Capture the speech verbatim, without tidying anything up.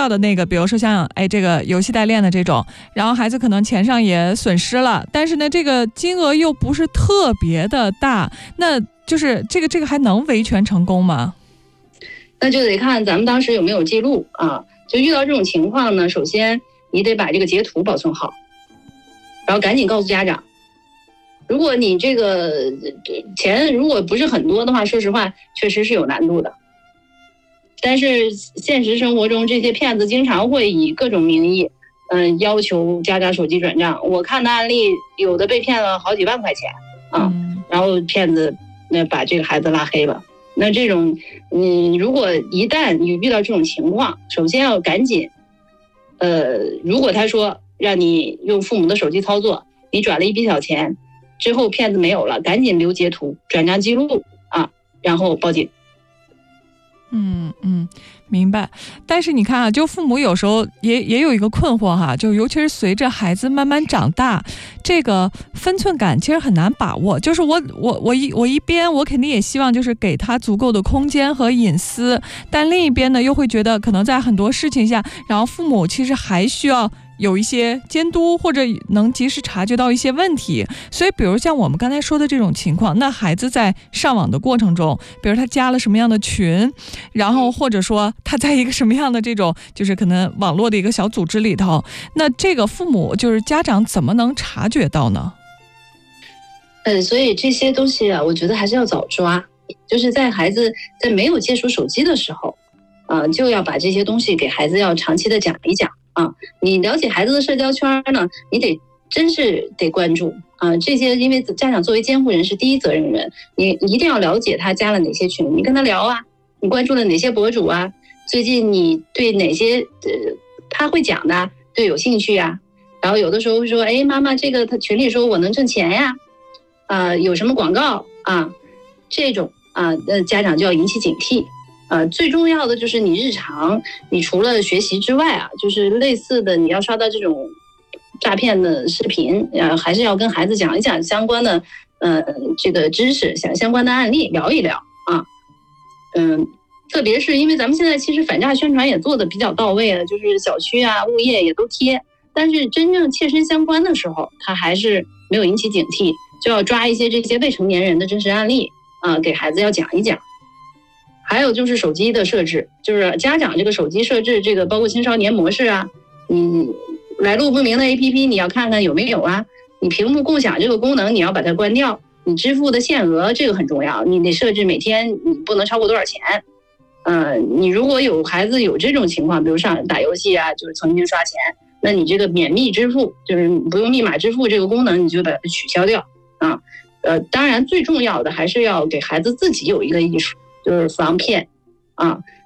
到的那个，比如说像哎这个游戏代练的这种，然后孩子可能钱上也损失了，但是呢这个金额又不是特别的大，那就是这个这个还能维权成功吗？ 那就得看咱们当时有没有记录啊。就遇到这种情况呢，首先你得把这个截图保存好，然后赶紧告诉家长。如果你这个钱如果不是很多的话，说实话确实是有难度的。但是现实生活中这些骗子经常会以各种名义嗯，要求家长手机转账。我看的案例有的被骗了好几万块钱啊，嗯、然后骗子那把这个孩子拉黑了。那这种嗯，如果一旦你遇到这种情况，首先要赶紧呃，如果他说让你用父母的手机操作，你转了一笔小钱之后骗子没有了，赶紧留截图转账记录啊，然后报警。 嗯嗯，明白。但是你看啊，就父母有时候也也有一个困惑哈，就尤其是随着孩子慢慢长大，这个分寸感其实很难把握。就是我我我一我一边我肯定也希望就是给他足够的空间和隐私，但另一边呢又会觉得可能在很多事情下，然后父母其实还需要有一些监督，或者能及时察觉到一些问题。所以比如像我们刚才说的这种情况，那孩子在上网的过程中，比如他加了什么样的群，然后或者说他在一个什么样的这种就是可能网络的一个小组织里头，那这个父母就是家长怎么能察觉到呢？ 呃，所以这些东西啊，我觉得还是要早抓，就是在孩子在没有接触手机的时候啊、呃，就要把这些东西给孩子要长期的讲一讲啊。你了解孩子的社交圈呢，你得真是得关注啊。这些因为家长作为监护人是第一责任人，你一定要了解他加了哪些群，你跟他聊啊，你关注了哪些博主啊，最近你对哪些呃他会讲的对有兴趣啊。然后有的时候会说，哎，妈妈，这个他群里说我能挣钱呀，啊、呃，有什么广告啊？这种啊，那家长就要引起警惕。呃，最重要的就是你日常，你除了学习之外啊，就是类似的，你要刷到这种诈骗的视频，呃，还是要跟孩子讲一讲相关的呃这个知识，相相关的案例聊一聊啊。嗯，特别是因为咱们现在其实反诈宣传也做的比较到位了，就是小区啊、物业也都贴，但是真正切身相关的时候，他还是没有引起警惕，就要抓一些这些未成年人的真实案例啊，给孩子要讲一讲。还有就是手机的设置，就是家长这个手机设置，这个包括青少年模式啊，你来路不明的 A P P 你要看看有没有啊，你屏幕共享这个功能你要把它关掉，你支付的限额这个很重要，你得设置每天你不能超过多少钱。呃，你如果有孩子有这种情况，比如上打游戏啊，就是曾经刷钱，那你这个免密支付，就是不用密码支付这个功能，你就把它取消掉啊。呃，当然最重要的还是要给孩子自己有一个意识。就是防骗啊，